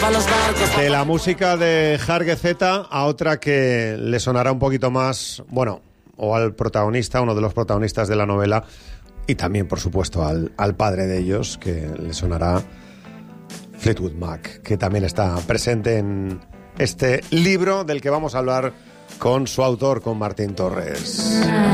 De la música de Jarguezeta a otra que le sonará un poquito más, bueno, o al protagonista, uno de los protagonistas de la novela, y también, por supuesto, al padre de ellos, que le sonará Fleetwood Mac, que también está presente en este libro del que vamos a hablar con su autor, con Martín Torres.